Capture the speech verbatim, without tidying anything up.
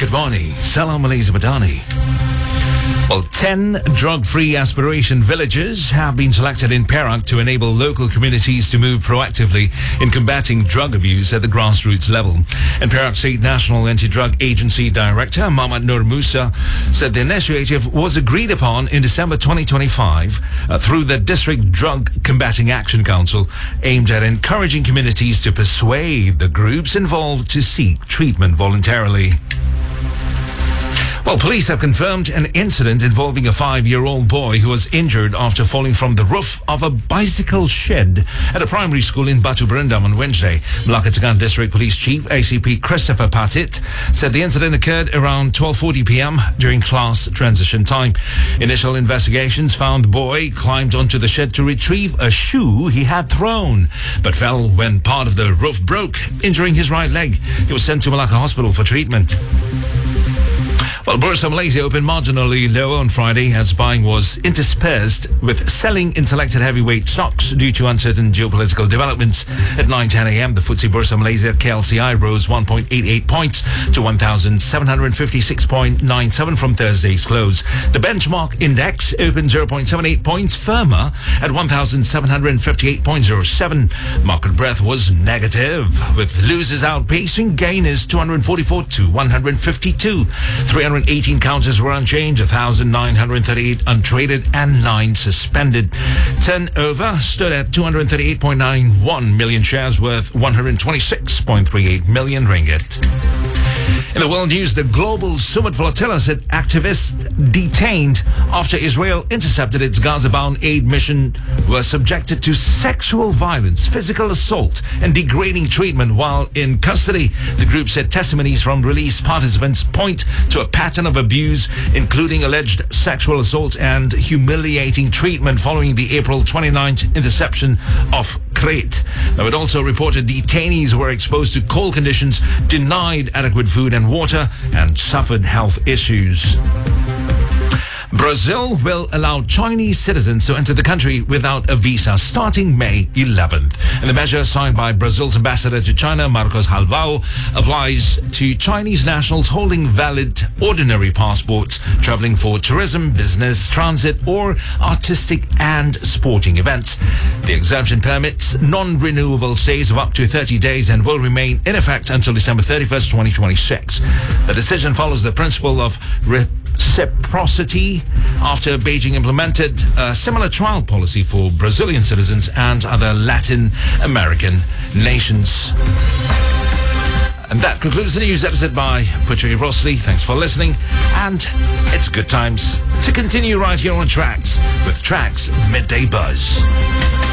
Good morning. Salam Malaysia Madani. Well, ten drug-free aspiration villages have been selected in Perak to enable local communities to move proactively in combating drug abuse at the grassroots level. And Perak State National Anti-Drug Agency Director Muhammad Nur Musa said the initiative was agreed upon in December twenty twenty-five uh, through the District Drug Combating Action Council, aimed at encouraging communities to persuade the groups involved to seek treatment voluntarily. Well, police have confirmed an incident involving a five-year-old boy who was injured after falling from the roof of a bicycle shed at a primary school in Batu Berendam on Wednesday. Melaka Tengah District Police Chief A C P Christopher Patit said the incident occurred around twelve forty p.m. during class transition time. Initial investigations found the boy climbed onto the shed to retrieve a shoe he had thrown, but fell when part of the roof broke, injuring his right leg. He was sent to Melaka Hospital for treatment. Well, Bursa Malaysia opened marginally lower on Friday as buying was interspersed with selling in selected heavyweight stocks due to uncertain geopolitical developments. At nine ten a.m., the F T S E Bursa Malaysia K L C I rose one point eight eight points to one thousand seven hundred fifty-six point nine seven from Thursday's close. The benchmark index opened zero point seven eight points firmer at one thousand seven hundred fifty-eight point zero seven. Market breadth was negative, with losers outpacing gainers two hundred forty-four to one hundred fifty-two. three hundred eighteen counters were unchanged, one thousand nine hundred thirty-eight untraded, and nine suspended. Turnover stood at two hundred thirty-eight point nine one million shares worth one hundred twenty-six point three eight million ringgit. In the world news, the global Summit flotilla said activists detained after Israel intercepted its Gaza-bound aid mission were subjected to sexual violence, physical assault, and degrading treatment while in custody. The group said testimonies from released participants point to a pattern of abuse, including alleged sexual assault and humiliating treatment following the April twenty-ninth interception of Crete. Now, it also reported detainees were exposed to cold conditions, denied adequate food and water, and suffered health issues. Brazil will allow Chinese citizens to enter the country without a visa starting May eleventh. And the measure, signed by Brazil's ambassador to China, Marcos Halvao, applies to Chinese nationals holding valid ordinary passports, traveling for tourism, business, transit, or artistic and sporting events. The exemption permits non-renewable stays of up to thirty days and will remain in effect until December thirty-first, twenty twenty-six. The decision follows the principle of reciprocity after Beijing implemented a similar trial policy for Brazilian citizens and other Latin American nations. And that concludes the news edited by Putri Rosli. Thanks for listening, and it's good times to continue right here on Tracks with Tracks Midday Buzz.